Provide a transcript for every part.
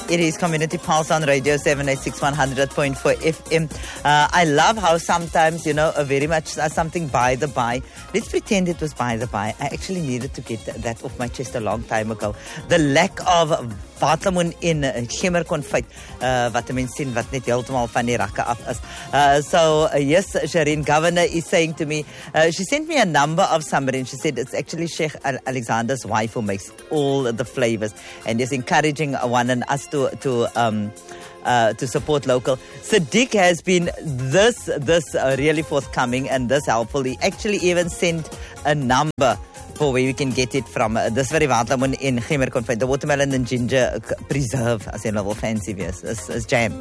It is Community Pulse on Radio 786 100.4 FM. I love how sometimes, very much something by the by. Let's pretend it was by the by. I actually needed to get that off my chest a long time ago. The lack of watermoen in gimmer konfyt wat mens sien wat net heeltemal van die rakke af is. Yes, Shireen Governor is saying to me, she sent me a number of somebody and she said it's actually Sheikh Alexander's wife who makes all the flavors and is encouraging one and us to support local. Sadiq has been this really forthcoming and this helpful. He actually even sent a number for where we can get it from. This very watermoen in gimmer konfyt, the watermelon and ginger preserve, as in level fancy yes, is jam.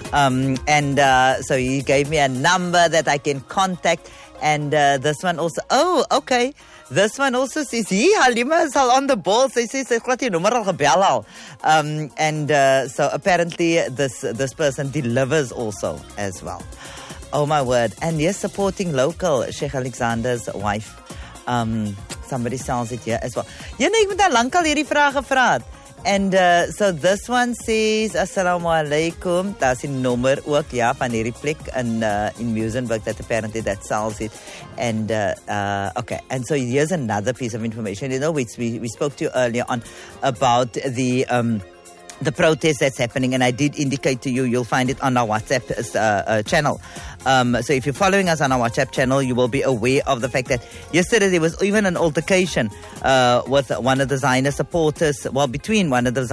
So he gave me a number that I can contact, and this one also. Oh, okay. This one also says, Halima is al on the ball. Sy says, sy het die nommer al gebel al. So apparently this person delivers also as well. Oh my word. And yes, supporting local, Sheikh Alexander's wife. Somebody sells it here as well. Ek moet al lank al hierdie vraag gevra het. And so this one says, Assalamu alaikum. That's in nommer ook, ja, van hierdie plek in Muizenberg that apparently that sells it. And okay, and so here's another piece of information. We spoke to you earlier on about the protest that's happening, and I did indicate to you, you'll find it on our WhatsApp channel. So if you're following us on our WhatsApp channel, you will be aware of the fact that yesterday there was even an altercation with one of the Zionist supporters. Well, between one of the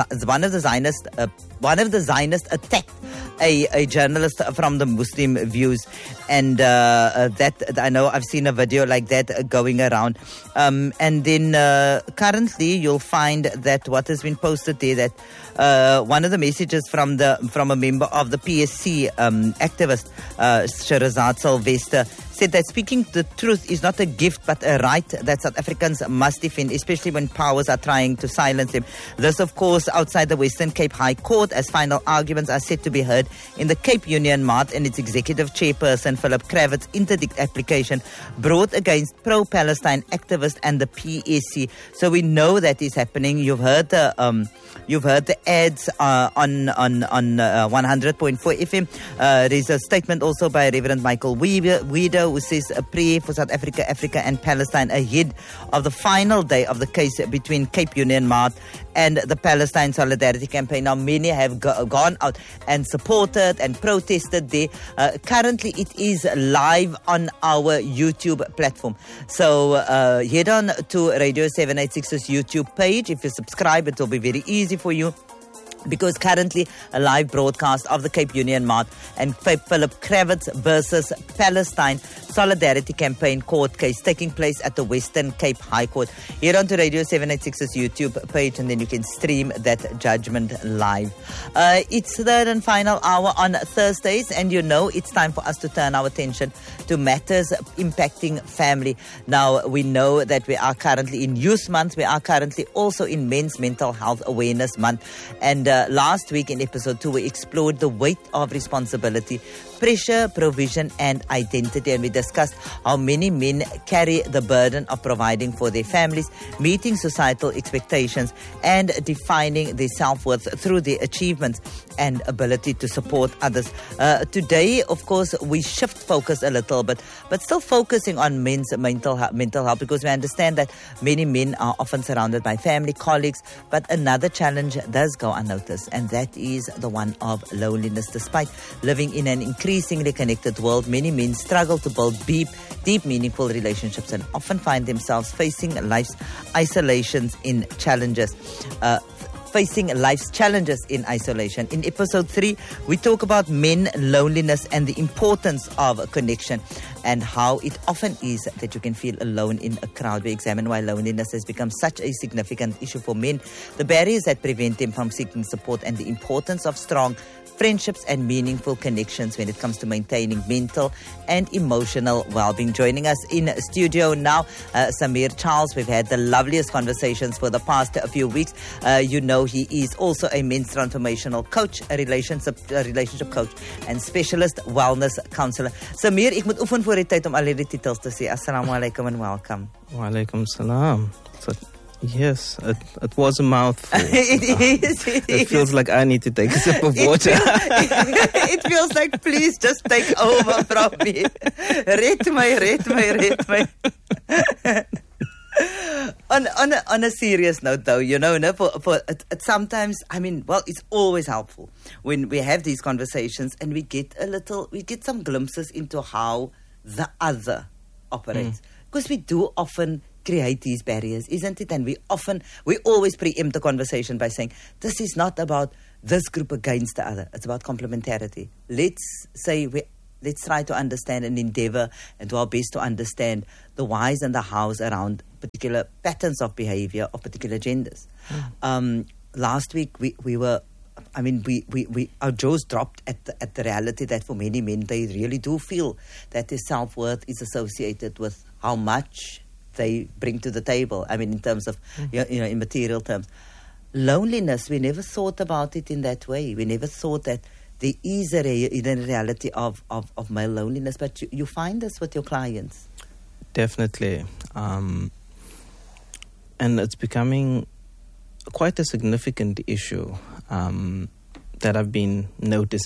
Zionists attacked a journalist from the Muslim views, and that I know I've seen a video like that going around. And then currently you'll find that what has been posted there, that one of the messages from a member of the PSC activist, Sherazad Sylvester, said that speaking the truth is not a gift but a right that South Africans must defend, especially when powers are trying to silence them. This, of course, outside the Western Cape High Court, as final arguments are set to be heard in the Cape Union Mart and its executive chairperson, Philip Kravitz's interdict application brought against pro-Palestine activists and the PSC. So we know that is happening. You've heard the ads on 100.4 FM. There's a statement also by Reverend Michael Weeder, who says a prayer for South Africa, Africa and Palestine ahead of the final day of the case between Cape Union Mart and the Palestine Solidarity Campaign. Now, many have gone out and supported and protested there. Currently, it is live on our YouTube platform. So head on to Radio 786's YouTube page. If you subscribe, it will be very easy for you, because currently a live broadcast of the Cape Union Mart and Philip Kravitz versus Palestine Solidarity Campaign court case taking place at the Western Cape High Court. Head on to Radio 786's YouTube page and then you can stream that judgment live. It's third and final hour on Thursdays, and it's time for us to turn our attention to matters impacting family. Now, we know that we are currently in Youth Month. We are currently also in Men's Mental Health Awareness Month. And last week in episode 2, we explored the weight of responsibility, pressure, provision, and identity. And we discussed how many men carry the burden of providing for their families, meeting societal expectations, and defining their self-worth through their achievements and ability to support others. Today, of course, we shift focus a little bit, but still focusing on men's mental health, because we understand that many men are often surrounded by family, colleagues, but another challenge does go unnoticed, and that is the one of loneliness. Despite living in an increasingly connected world, many men struggle to build deep, meaningful relationships and often find themselves facing life's isolations in challenges. In isolation. In episode 3, we talk about men, loneliness, and the importance of connection, and how it often is that you can feel alone in a crowd. We examine why loneliness has become such a significant issue for men, the barriers that prevent them from seeking support, and the importance of strong friendships and meaningful connections when it comes to maintaining mental and emotional well-being. Joining us in studio now, Samir Charles. We've had the loveliest conversations for the past few weeks. He is also a men's transformational coach, a relationship coach, and specialist wellness counselor. Samir, ek moet oefen voor die tyd om al hierdie titels te sê. Assalamu alaikum and welcome. Wa alaikum salam. Yes, it was a mouthful. It feels like I need to take a sip of water. It feels like, please just take over from me. Red my. On a serious note, though, sometimes, it's always helpful when we have these conversations and we get some glimpses into how the other operates, because we do often create these barriers, isn't it? And we always preempt the conversation by saying, this is not about this group against the other, it's about complementarity. Let's try to understand and endeavor and do our best to understand the whys and the hows around particular patterns of behavior of particular genders. Last week our jaws dropped at the reality that for many men, they really do feel that their self-worth is associated with how much they bring to the table. In terms of, in material terms. Loneliness, we never thought about it in that way. We never thought that there is a reality of male loneliness, but you find this with your clients. Definitely. And it's becoming quite a significant issue that I've been noticing.